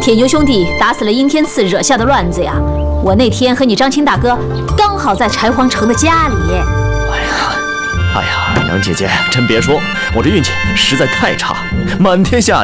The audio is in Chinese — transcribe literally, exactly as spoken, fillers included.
铁牛兄弟打死了阴天刺惹下的乱子呀！我那天和你张青大哥刚好在柴皇城的家里。 哎呀，哎呀，杨姐姐，真别说，我这运气实在太差，满天下